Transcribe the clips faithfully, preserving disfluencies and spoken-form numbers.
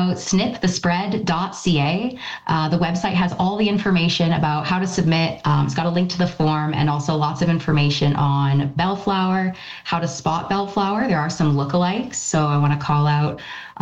out snip the spread dot c a. Uh, the website has all the information about how to submit. Um, it's got a link to the form and also lots of information on bellflower, how to spot bellflower. There are some lookalikes, so I want to call out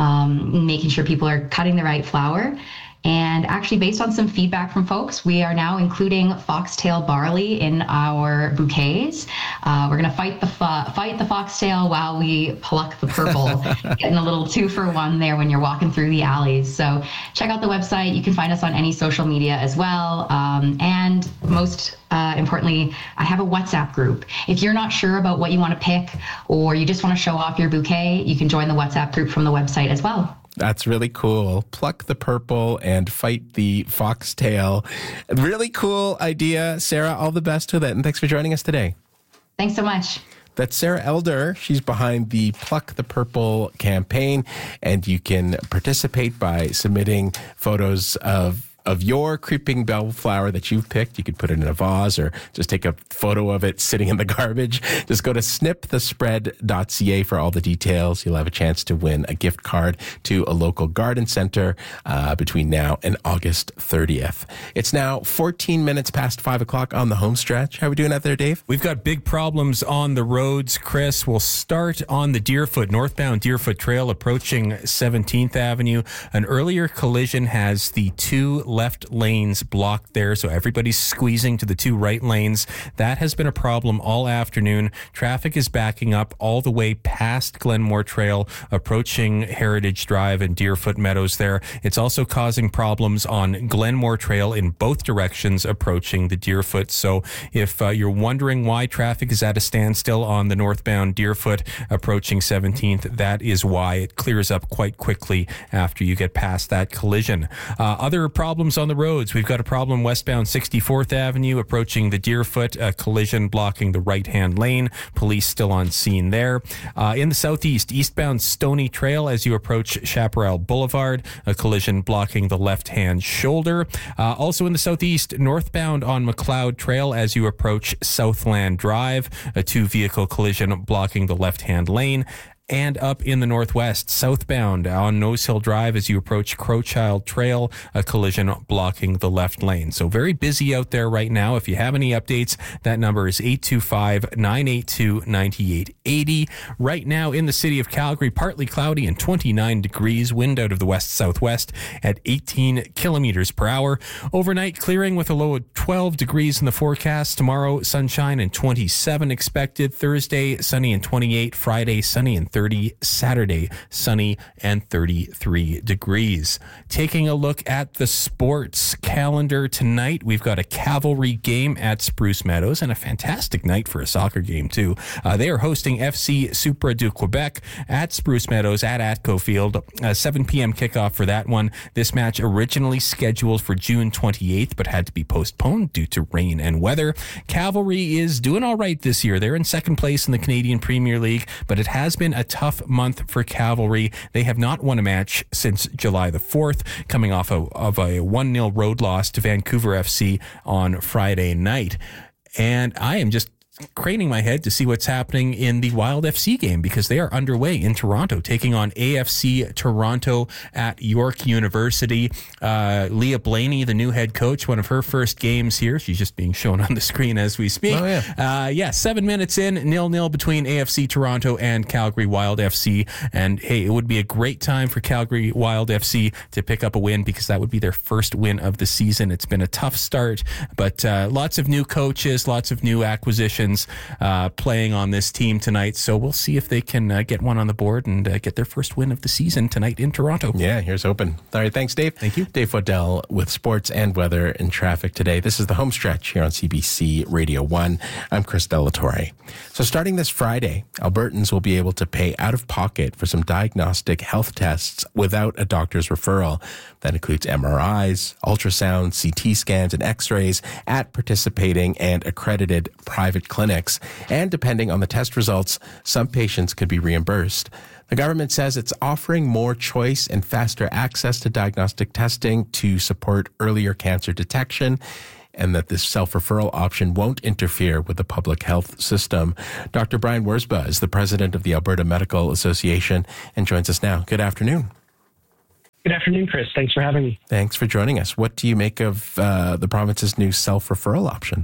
um, making sure people are cutting the right flower. And actually, based on some feedback from folks, we are now including foxtail barley in our bouquets. Uh, we're going to fight the fo- fight the foxtail while we pluck the purple, getting a little two for one there when you're walking through the alleys. So check out the website. You can find us on any social media as well. Um, and most uh, importantly, I have a WhatsApp group. If you're not sure about what you want to pick or you just want to show off your bouquet, you can join the WhatsApp group from the website as well. That's really cool. Pluck the purple and fight the foxtail. Really cool idea. Sarah, all the best with it. And thanks for joining us today. Thanks so much. That's Sarah Elder. She's behind the Pluck the Purple campaign. And you can participate by submitting photos of of your creeping bellflower that you've picked. You could put it in a vase or just take a photo of it sitting in the garbage. Just go to snip the spread dot c a for all the details. You'll have a chance to win a gift card to a local garden center uh, between now and August thirtieth. It's now fourteen minutes past five o'clock on the home stretch. How are we doing out there, Dave? We've got big problems on the roads, Chris. We'll start on the Deerfoot, northbound Deerfoot Trail approaching seventeenth Avenue. An earlier collision has the two left lanes blocked there, so everybody's squeezing to the two right lanes. That has been a problem all afternoon. Traffic is backing up all the way past Glenmore Trail, approaching Heritage Drive and Deerfoot Meadows there. It's also causing problems on Glenmore Trail in both directions approaching the Deerfoot. So if uh, you're wondering why traffic is at a standstill on the northbound Deerfoot approaching seventeenth, that is why. It clears up quite quickly after you get past that collision. Uh, other problems on the roads. We've got a problem westbound sixty-fourth Avenue approaching the Deerfoot, a collision blocking the right-hand lane. Police still on scene there. Uh, in the southeast, eastbound Stony Trail as you approach Chaparral Boulevard, a collision blocking the left-hand shoulder. Uh, also in the southeast, northbound on McLeod Trail as you approach Southland Drive, a two-vehicle collision blocking the left-hand lane. And up in the northwest, southbound on Nose Hill Drive as you approach Crowchild Trail, a collision blocking the left lane. So very busy out there right now. If you have any updates, that number is eight two five, nine eight two, nine eight eight zero. Right now in the city of Calgary, partly cloudy and twenty-nine degrees, wind out of the west-southwest at eighteen kilometers per hour. Overnight clearing with a low of twelve degrees in the forecast. Tomorrow, sunshine and twenty-seven expected. Thursday, sunny and twenty-eight. Friday, sunny and thirty. Saturday, sunny and thirty-three degrees. Taking a look at the sports calendar tonight, we've got a Cavalry game at Spruce Meadows and a fantastic night for a soccer game, too. Uh, they are hosting F C Supra du Quebec at Spruce Meadows at Atco Field. Uh, seven p.m. kickoff for that one. This match originally scheduled for June twenty-eighth, but had to be postponed due to rain and weather. Cavalry is doing all right this year. They're in second place in the Canadian Premier League, but it has been a tough month for Cavalry. They have not won a match since July the fourth, coming off of, of a one nil road loss to Vancouver F C on Friday night. And I am just craning my head to see what's happening in the Wild F C game because they are underway in Toronto, taking on A F C Toronto at York University. Uh, Leah Blaney, the new head coach, one of her first games here. She's just being shown on the screen as we speak. Oh, yeah. Uh, yeah, seven minutes in, nil-nil between A F C Toronto and Calgary Wild F C. And hey, it would be a great time for Calgary Wild F C to pick up a win because that would be their first win of the season. It's been a tough start, but uh, lots of new coaches, lots of new acquisitions Uh, playing on this team tonight. So we'll see if they can uh, get one on the board and uh, get their first win of the season tonight in Toronto. Yeah, here's hoping. All right, thanks, Dave. Thank you. Dave Waddell with sports and weather and traffic today. This is the home stretch here on C B C Radio one. I'm Chris Delatorre. So starting this Friday, Albertans will be able to pay out of pocket for some diagnostic health tests without a doctor's referral. That includes M R Is, ultrasounds, C T scans, and X-rays at participating and accredited private clinics. And depending on the test results, some patients could be reimbursed. The government says it's offering more choice and faster access to diagnostic testing to support earlier cancer detection, and that this self-referral option won't interfere with the public health system. Doctor Brian Wurzba is the president of the Alberta Medical Association and joins us now. Good afternoon. Good afternoon, Chris. Thanks for having me. Thanks for joining us. What do you make of uh, the province's new self-referral option?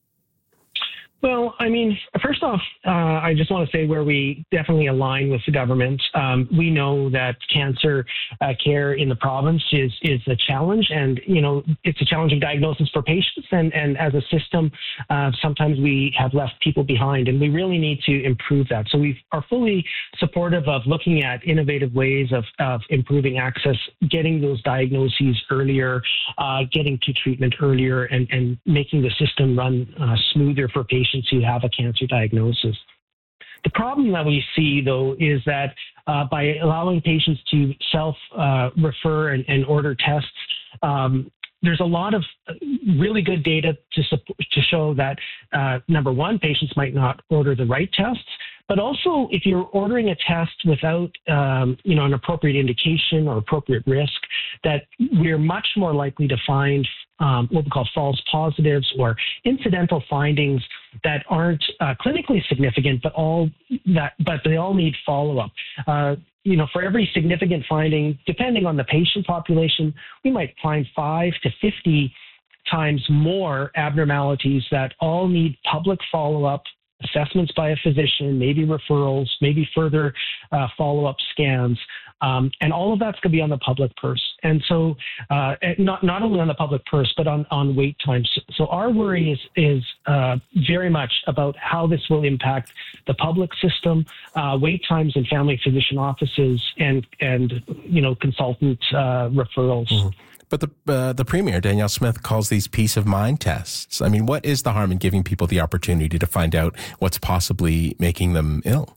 Well, I mean, first off, uh, I just want to say where we definitely align with the government. Um, we know that cancer uh, care in the province is is a challenge, and you know it's a challenging diagnosis for patients. And, and as a system, uh, sometimes we have left people behind, and we really need to improve that. So we are fully supportive of looking at innovative ways of, of improving access, getting those diagnoses earlier, uh, getting to treatment earlier, and, and making the system run uh, smoother for patients who have a cancer diagnosis. The problem that we see, though, is that uh, by allowing patients to self-refer uh, and, and order tests, um, there's a lot of really good data to, to show that, uh, number one, patients might not order the right tests, but also if you're ordering a test without um, you know, an appropriate indication or appropriate risk, that we're much more likely to find um, what we call false positives or incidental findings that aren't uh, clinically significant, but all that, but they all need follow-up. Uh, you know, for every significant finding, depending on the patient population, we might find five to fifty times more abnormalities that all need public follow-up, assessments by a physician, maybe referrals, maybe further uh, follow-up scans. Um, and all of that's going to be on the public purse. And so uh, not not only on the public purse, but on, on wait times. So our worry is, is uh, very much about how this will impact the public system, uh, wait times in family physician offices, and, and you know, consultant uh, referrals. Mm-hmm. But the uh, the Premier, Danielle Smith, calls these peace of mind tests. I mean, what is the harm in giving people the opportunity to find out what's possibly making them ill?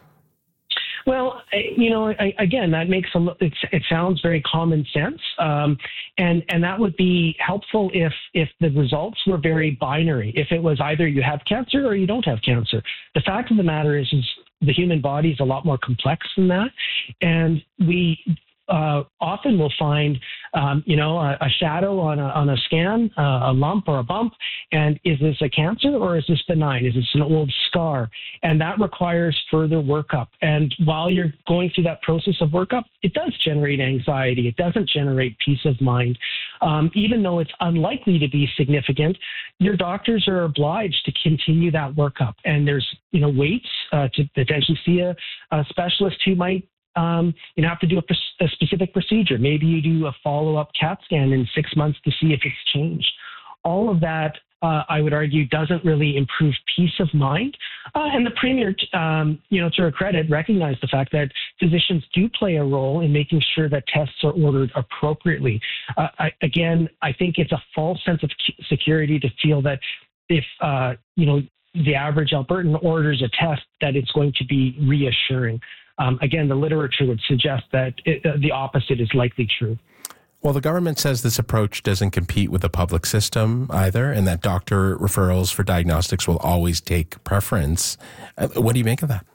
Well, you know, I, again, that makes a it, it sounds very common sense, um, and and that would be helpful if if the results were very binary. If it was either you have cancer or you don't have cancer. The fact of the matter is, is the human body is a lot more complex than that, and we uh, often will find, um, you know, a, a shadow on a, on a scan, uh, a lump or a bump, and is this a cancer or is this benign? Is this an old scar? And that requires further workup. And while you're going through that process of workup, it does generate anxiety. It doesn't generate peace of mind. Um, even though it's unlikely to be significant, your doctors are obliged to continue that workup. And there's, you know, waits uh, to potentially see a, a specialist who might Um, you know, have to do a, a specific procedure. Maybe you do a follow-up CAT scan in six months to see if it's changed. All of that, uh, I would argue, doesn't really improve peace of mind. Uh, and the Premier, um, you know, to her credit, recognized the fact that physicians do play a role in making sure that tests are ordered appropriately. Uh, I, again, I think it's a false sense of security to feel that if, uh, you know, the average Albertan orders a test, that it's going to be reassuring. Um, again, the literature would suggest that it, uh, the opposite is likely true. Well, the government says this approach doesn't compete with the public system either, and that doctor referrals for diagnostics will always take preference. Uh, what do you make of that?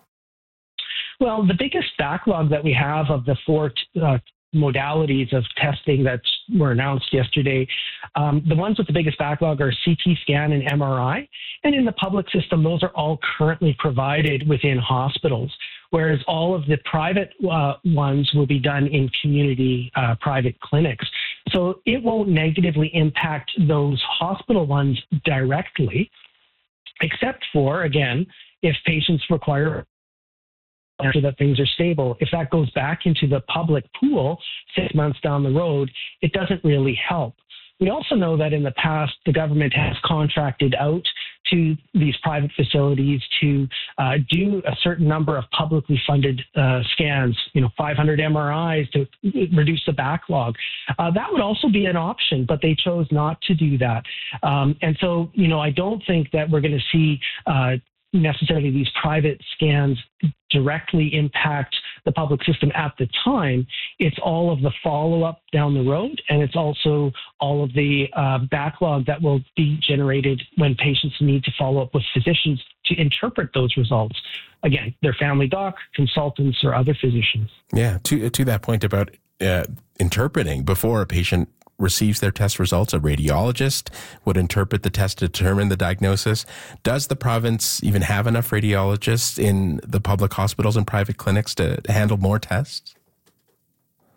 Well, the biggest backlog that we have of the four uh, modalities of testing that were announced yesterday, um, the ones with the biggest backlog are C T scan and M R I. And in the public system, those are all currently provided within hospitals, whereas all of the private uh, ones will be done in community uh, private clinics. So it won't negatively impact those hospital ones directly, except for, again, if patients require that things are stable. If that goes back into the public pool six months down the road, it doesn't really help. We also know that in the past, the government has contracted out to these private facilities to uh, do a certain number of publicly funded uh, scans, you know, five hundred M R Is to reduce the backlog. Uh, that would also be an option, but they chose not to do that. Um, and so, you know, I don't think that we're going to see uh, necessarily these private scans directly impact the public system at the time. It's all of the follow-up down the road, and it's also all of the uh, backlog that will be generated when patients need to follow up with physicians to interpret those results. Again, their family doc, consultants, or other physicians. Yeah, to to that point about uh, interpreting, before a patient receives their test results, a radiologist would interpret the test to determine the diagnosis. Does the province even have enough radiologists in the public hospitals and private clinics to handle more tests?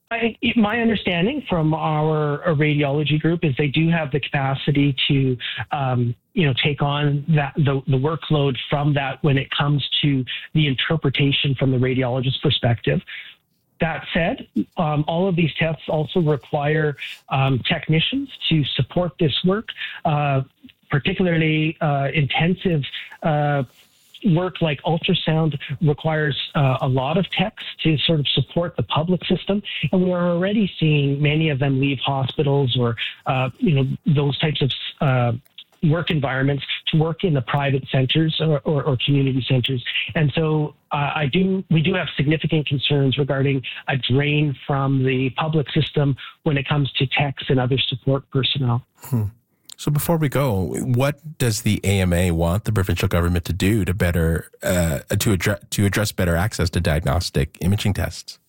I, my understanding from our, our radiology group is they do have the capacity to, um, you know, take on that the, the workload from that when it comes to the interpretation from the radiologist's perspective. That said, um, all of these tests also require um, technicians to support this work, uh, particularly uh, intensive uh work like ultrasound requires uh, a lot of techs to sort of support the public system. And we are already seeing many of them leave hospitals or, uh, you know, those types of uh, work environments to work in the private centers or, or, or community centers. And so uh, I do, we do have significant concerns regarding a drain from the public system when it comes to techs and other support personnel. Hmm. So before we go, what does the A M A want the provincial government to do to better uh, to address to address better access to diagnostic imaging tests?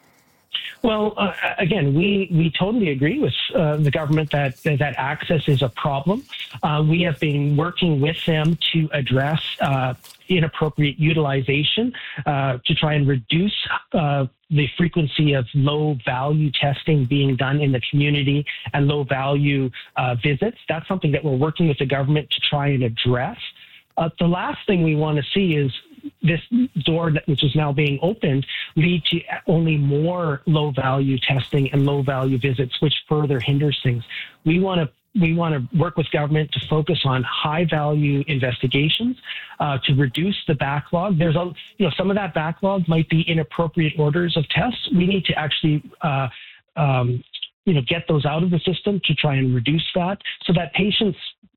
Well, uh, again, we, we totally agree with uh, the government that that access is a problem. Uh, we have been working with them to address uh, inappropriate utilization uh, to try and reduce uh, the frequency of low-value testing being done in the community and low-value uh, visits. That's something that we're working with the government to try and address. Uh, the last thing we want to see is this door that which is now being opened lead to only more low-value testing and low-value visits, which further hinders things. We want to we want to work with government to focus on high-value investigations uh, to reduce the backlog. There's a you know some of that backlog might be inappropriate orders of tests. We need to actually uh, um, you know get those out of the system to try and reduce that, so that patients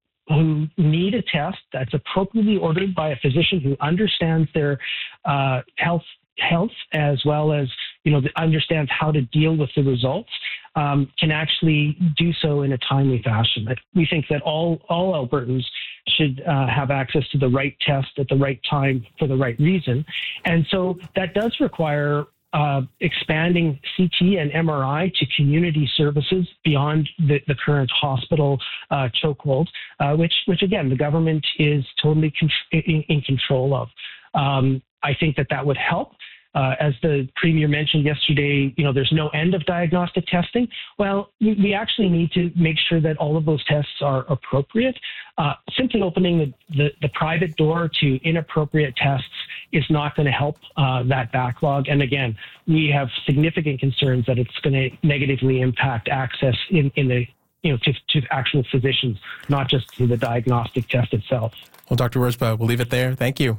who need a test that's appropriately ordered by a physician who understands their uh, health health as well as you know understands how to deal with the results um, can actually do so in a timely fashion. We think that all all Albertans should uh, have access to the right test at the right time for the right reason, and so that does require Uh, expanding C T and M R I to community services beyond the, the current hospital uh, chokehold, uh, which, which again, the government is totally con- in, in control of. Um, I think that that would help. Uh, as the Premier mentioned yesterday, you know, there's no end of diagnostic testing. Well, we, we actually need to make sure that all of those tests are appropriate. Uh, simply opening the, the, the private door to inappropriate tests is not going to help uh, that backlog. And again, we have significant concerns that it's going to negatively impact access in, in the, you know, to, to actual physicians, not just to the diagnostic test itself. Well, Doctor Worsba, we'll leave it there. Thank you.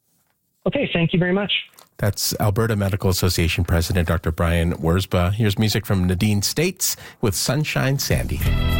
Okay, thank you very much. That's Alberta Medical Association President Doctor Brian Worsba. Here's music from Nadine States with Sunshine Sandy.